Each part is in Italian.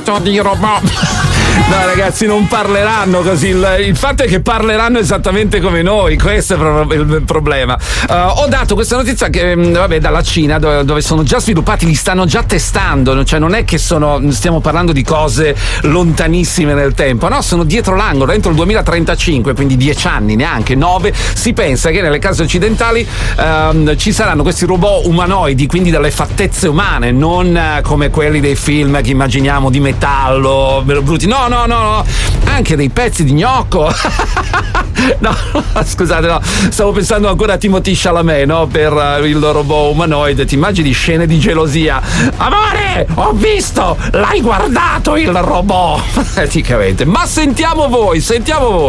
parlato di robot. No ragazzi, non parleranno così, il fatto è che parleranno esattamente come noi, questo è il problema. Ho dato questa notizia che dalla Cina, dove sono già sviluppati, li stanno già testando, cioè non è che stiamo parlando di cose lontanissime nel tempo, no, sono dietro l'angolo, entro il 2035, quindi 10 anni, neanche 9, si pensa che nelle case occidentali ci saranno questi robot umanoidi, quindi delle fattezze umane, non come quelli dei film che immaginiamo di metallo, brutti, no, anche dei pezzi di gnocco. No, scusate, no, stavo pensando ancora a Timothée Chalamet, no, per il robot umanoide. Ti immagini scene di gelosia? Amore, ho visto, l'hai guardato il robot. Praticamente. Ma sentiamo voi. Sì,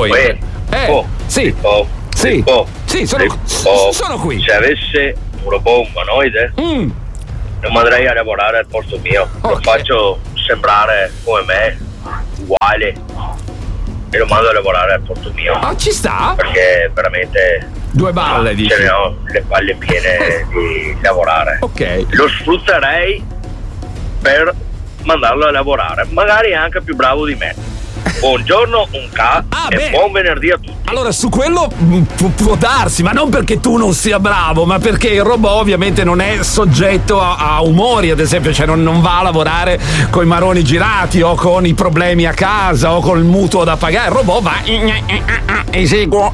sono qui. Se avesse un robot umanoide, non andrei a lavorare al posto mio. Okay. Lo faccio sembrare come me, uguale, e lo mando a lavorare al posto mio. Ah, ci sta? Perché veramente due balle, dici? Ce ne ho le palle piene di lavorare. Ok. Lo sfrutterei per mandarlo a lavorare, magari anche più bravo di me. Buongiorno e buon venerdì a tutti. Allora, su quello può darsi, ma non perché tu non sia bravo, ma perché il robot ovviamente non è soggetto a umori, ad esempio, cioè non va a lavorare con i maroni girati o con i problemi a casa o con il mutuo da pagare. Il robot va eseguo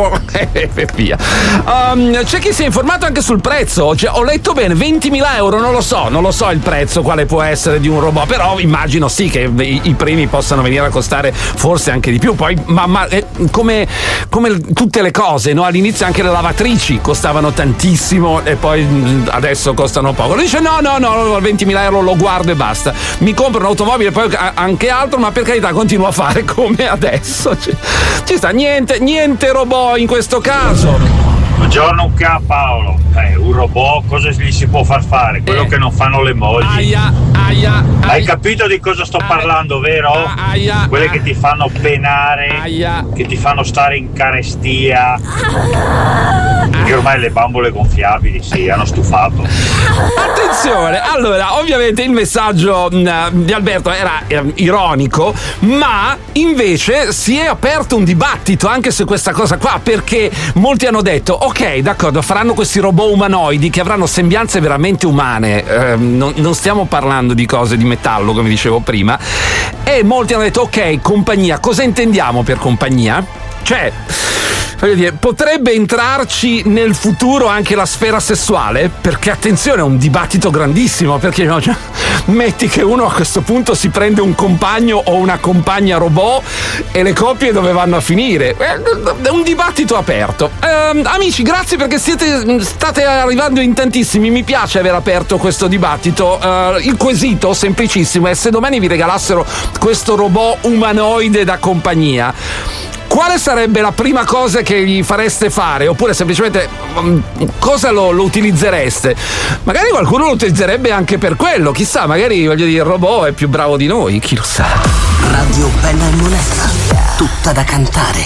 e via. C'è chi si è informato anche sul prezzo, cioè, ho letto bene, 20.000 euro, non lo so il prezzo quale può essere di un robot, però immagino sì che i primi possano venire a costare forse anche di più. Poi come tutte le cose, no? All'inizio anche le lavatrici costavano tantissimo e poi adesso costano poco. Lui dice no, 20.000 euro lo guardo e basta, mi compro un'automobile, poi anche altro, ma per carità continuo a fare come adesso. Ci sta, niente robot in questo caso. Buongiorno Paolo, un robot cosa gli si può far fare? Quello che non fanno le mogli. Hai capito di cosa sto parlando, vero? Quelle che ti fanno penare, che ti fanno stare in carestia. Che ormai le bambole gonfiabili hanno stufato. Attenzione, allora ovviamente il messaggio di Alberto era ironico, ma invece si è aperto un dibattito anche su questa cosa qua, perché molti hanno detto ok, d'accordo, faranno questi robot umanoidi che avranno sembianze veramente umane, non stiamo parlando di cose di metallo come dicevo prima, e molti hanno detto ok, compagnia, cosa intendiamo per compagnia? Cioè, voglio dire, potrebbe entrarci nel futuro anche la sfera sessuale? Perché attenzione, è un dibattito grandissimo, perché no, cioè, metti che uno a questo punto si prende un compagno o una compagna robot e le coppie dove vanno a finire? È un dibattito aperto. Amici, grazie perché state arrivando in tantissimi, mi piace aver aperto questo dibattito. Il quesito semplicissimo è: se domani vi regalassero questo robot umanoide da compagnia, quale sarebbe la prima cosa che gli fareste fare? Oppure semplicemente cosa lo utilizzereste? Magari qualcuno lo utilizzerebbe anche per quello, chissà, magari voglio dire, il robot è più bravo di noi, chi lo sa. Radio Bella e Monella, tutta da cantare.